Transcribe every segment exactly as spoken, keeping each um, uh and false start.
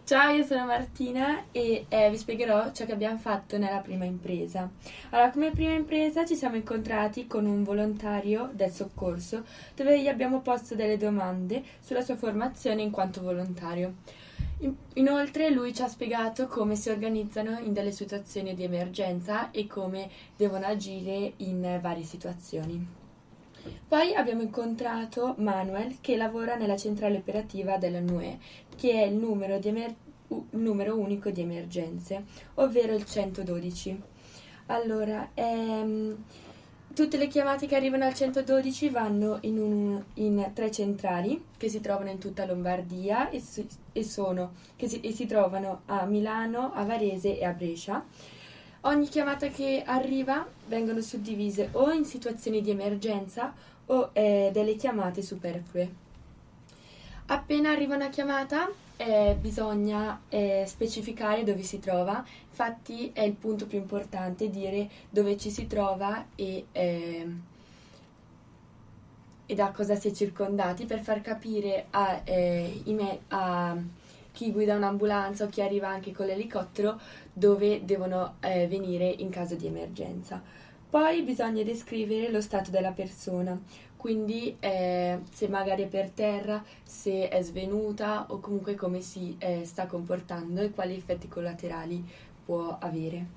Ciao, io sono Martina e eh, vi spiegherò ciò che abbiamo fatto nella prima impresa. Allora, come prima impresa ci siamo incontrati con un volontario del soccorso dove gli abbiamo posto delle domande sulla sua formazione in quanto volontario. In- inoltre lui ci ha spiegato come si organizzano in delle situazioni di emergenza e come devono agire in varie situazioni. Poi abbiamo incontrato Manuel che lavora nella centrale operativa della N U E, che è il numero, di emer- u- numero unico di emergenze, ovvero il centododici. Allora, ehm, tutte le chiamate che arrivano al centododici vanno in, un- in tre centrali che si trovano in tutta Lombardia e, si, e sono, che si, e si trovano a Milano, a Varese e a Brescia. Ogni chiamata che arriva vengono suddivise o in situazioni di emergenza o eh, delle chiamate superflue. Appena arriva una chiamata eh, bisogna eh, specificare dove si trova, infatti è il punto più importante dire dove ci si trova e, eh, e da cosa si è circondati per far capire a, eh, i me- a chi guida un'ambulanza o chi arriva anche con l'elicottero dove devono eh, venire in caso di emergenza. Poi bisogna descrivere lo stato della persona, quindi eh, se magari è per terra, se è svenuta o comunque come si eh, sta comportando e quali effetti collaterali può avere.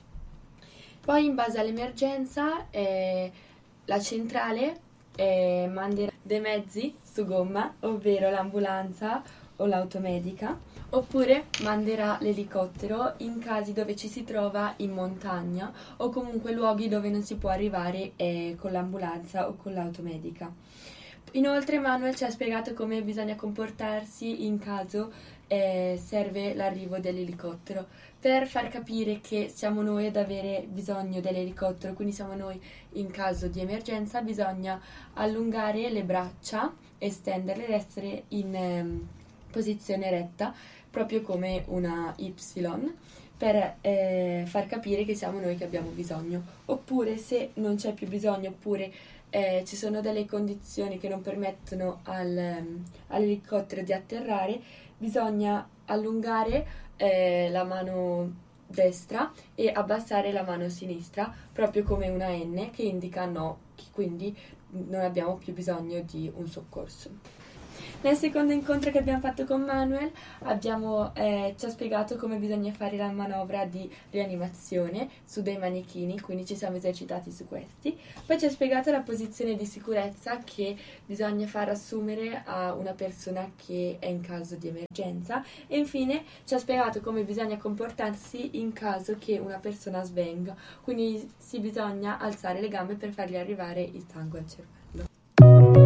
Poi in base all'emergenza eh, la centrale eh, manderà dei mezzi su gomma, ovvero l'ambulanza o l'automedica, oppure manderà l'elicottero in casi dove ci si trova in montagna o comunque luoghi dove non si può arrivare eh, con l'ambulanza o con l'automedica. Inoltre Manuel ci ha spiegato come bisogna comportarsi in caso eh, serve l'arrivo dell'elicottero, per far capire che siamo noi ad avere bisogno dell'elicottero, quindi siamo noi in caso di emergenza, bisogna allungare le braccia, estenderle ed essere in ehm, posizione retta, proprio come una Y, per eh, far capire che siamo noi che abbiamo bisogno. Oppure se non c'è più bisogno, oppure eh, ci sono delle condizioni che non permettono al, um, all'elicottero di atterrare, bisogna allungare eh, la mano destra e abbassare la mano sinistra, proprio come una N che indica no, quindi non abbiamo più bisogno di un soccorso. Nel secondo incontro che abbiamo fatto con Manuel abbiamo, eh, ci ha spiegato come bisogna fare la manovra di rianimazione su dei manichini, quindi ci siamo esercitati su questi. Poi ci ha spiegato la posizione di sicurezza che bisogna far assumere a una persona che è in caso di emergenza e infine ci ha spiegato come bisogna comportarsi in caso che una persona svenga, quindi si bisogna alzare le gambe per fargli arrivare il sangue al cervello.